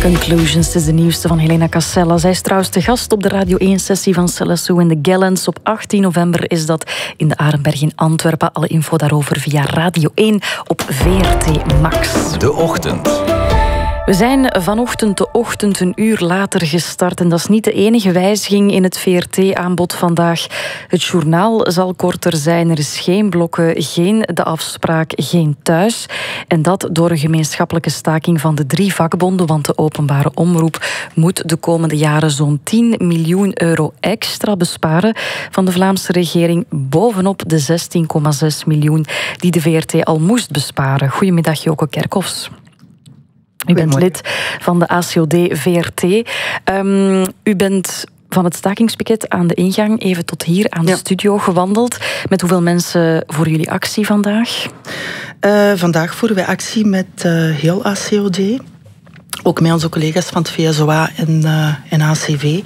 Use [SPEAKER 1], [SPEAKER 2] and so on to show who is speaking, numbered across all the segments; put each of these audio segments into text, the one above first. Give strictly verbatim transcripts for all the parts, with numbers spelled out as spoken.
[SPEAKER 1] Conclusions is de nieuwste van Helena Cassella. Zij is trouwens te gast op de Radio één-sessie van Celasso in de Gallants. Op achttien november is dat in de Arenberg in Antwerpen. Alle info daarover via Radio één op V R T Max.
[SPEAKER 2] De Ochtend.
[SPEAKER 1] We zijn vanochtend de ochtend een uur later gestart en dat is niet de enige wijziging in het V R T-aanbod vandaag. Het journaal zal korter zijn, er is geen blokken, geen de afspraak, geen thuis. En dat door een gemeenschappelijke staking van de drie vakbonden, want de openbare omroep moet de komende jaren zo'n tien miljoen euro extra besparen van de Vlaamse regering, bovenop de zestien komma zes miljoen die de V R T al moest besparen. Goedemiddag, Joke Kerkhoffs. U bent lid van de A C O D V R T. Um, u bent van het stakingspakket aan de ingang even tot hier aan de ja. studio gewandeld. Met hoeveel mensen voor jullie actie vandaag?
[SPEAKER 3] Uh, vandaag voeren wij actie met uh, heel A C O D. Ook met onze collega's van het V S O A en, uh, en A C V.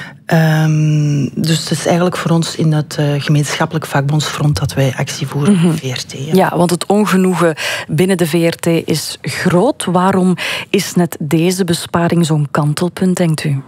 [SPEAKER 3] Um, dus het is eigenlijk voor ons in het uh, gemeenschappelijk vakbondsfront dat wij actie voeren mm-hmm. op V R T. Ja.
[SPEAKER 1] ja, want het ongenoegen binnen de V R T is groot. Waarom is net deze besparing zo'n kantelpunt, denkt u?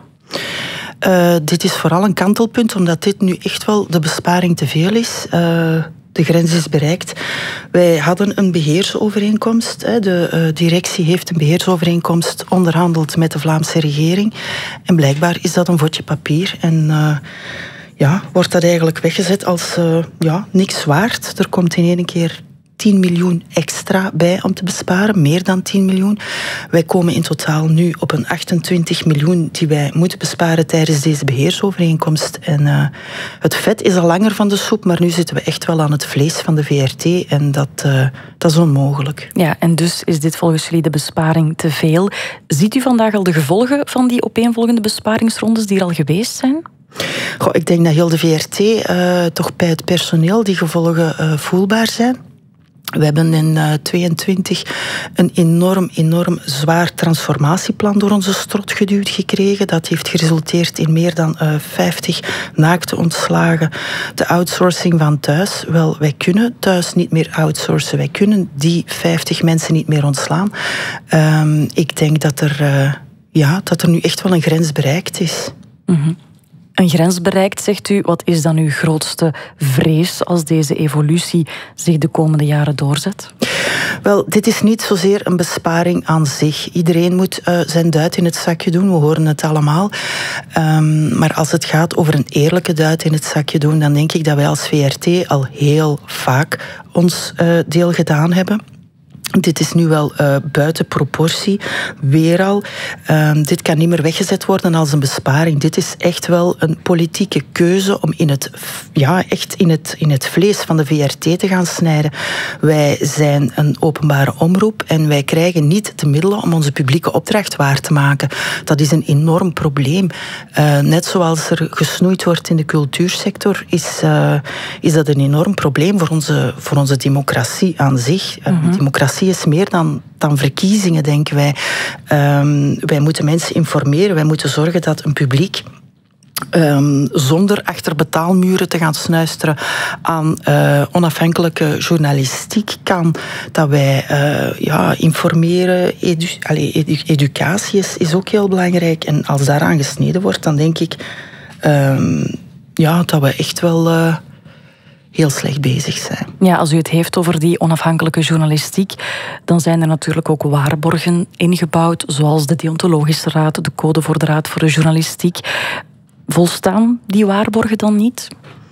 [SPEAKER 3] Uh, dit is vooral een kantelpunt, omdat dit nu echt wel de besparing te veel is. Uh, De grens is bereikt. Wij hadden een beheersovereenkomst. De directie heeft een beheersovereenkomst onderhandeld met de Vlaamse regering. En blijkbaar is dat een vodje papier. En uh, ja, wordt dat eigenlijk weggezet als uh, ja, niks waard. Er komt in één keer tien miljoen extra bij om te besparen, meer dan tien miljoen. Wij komen in totaal nu op een achtentwintig miljoen die wij moeten besparen tijdens deze beheersovereenkomst. En uh, het vet is al langer van de soep, maar nu zitten we echt wel aan het vlees van de V R T en dat, uh, dat is onmogelijk.
[SPEAKER 1] Ja, en dus is dit volgens jullie de besparing te veel. Ziet u vandaag al de gevolgen van die opeenvolgende besparingsrondes die er al geweest zijn?
[SPEAKER 3] Goh, ik denk dat heel de V R T uh, toch bij het personeel die gevolgen uh, voelbaar zijn. We hebben in uh, tweeëntwintig een enorm, enorm zwaar transformatieplan door onze strot geduwd gekregen. Dat heeft geresulteerd in meer dan uh, vijftig naakte ontslagen. De outsourcing van thuis. Wel, wij kunnen thuis niet meer outsourcen. Wij kunnen die vijftig mensen niet meer ontslaan. Um, ik denk dat er, uh, ja, dat er nu echt wel een grens bereikt is.
[SPEAKER 1] Mm-hmm. Een grens bereikt, zegt u. Wat is dan uw grootste vrees als deze evolutie zich de komende jaren doorzet?
[SPEAKER 3] Wel, dit is niet zozeer een besparing aan zich. Iedereen moet uh, zijn duit in het zakje doen, we horen het allemaal. Um, maar als het gaat over een eerlijke duit in het zakje doen, dan denk ik dat wij als V R T al heel vaak ons uh, deel gedaan hebben. Dit is nu wel uh, buiten proportie, weer al. Uh, dit kan niet meer weggezet worden als een besparing. Dit is echt wel een politieke keuze om in het, ja, echt in het, in het vlees van de V R T te gaan snijden. Wij zijn een openbare omroep en wij krijgen niet de middelen om onze publieke opdracht waar te maken. Dat is een enorm probleem. Uh, net zoals er gesnoeid wordt in de cultuursector, is, uh, is dat een enorm probleem voor onze, voor onze democratie aan zich. Uh, mm-hmm. Democratie is meer dan, dan verkiezingen, denken wij. Um, wij moeten mensen informeren. Wij moeten zorgen dat een publiek Um, zonder achter betaalmuren te gaan snuisteren aan uh, onafhankelijke journalistiek kan. Dat wij uh, ja, informeren, edu allez, edu educatie is, is ook heel belangrijk. En als daaraan gesneden wordt, dan denk ik um, ja, dat we echt wel Uh, heel slecht bezig zijn.
[SPEAKER 1] Ja, als u het heeft over die onafhankelijke journalistiek, dan zijn er natuurlijk ook waarborgen ingebouwd, zoals de Deontologische Raad, de Code voor de Raad voor de Journalistiek. Volstaan die waarborgen dan niet?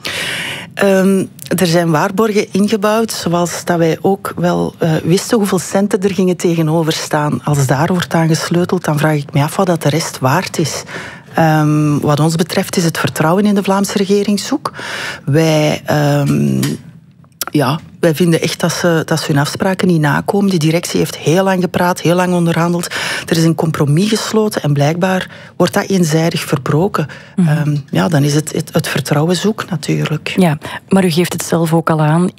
[SPEAKER 3] Um, er zijn waarborgen ingebouwd, zoals dat wij ook wel uh, wisten hoeveel centen er gingen tegenover staan. Als daar wordt aan gesleuteld, dan vraag ik me af wat dat de rest waard is. Um, wat ons betreft is het vertrouwen in de Vlaamse regering zoek. Wij, um, ja, wij vinden echt dat ze, dat ze hun afspraken niet nakomen. Die directie heeft heel lang gepraat, heel lang onderhandeld. Er is een compromis gesloten en blijkbaar wordt dat eenzijdig verbroken. Mm-hmm. Um, ja, dan is het, het het vertrouwen zoek natuurlijk.
[SPEAKER 1] Ja, maar u geeft het zelf ook al aan.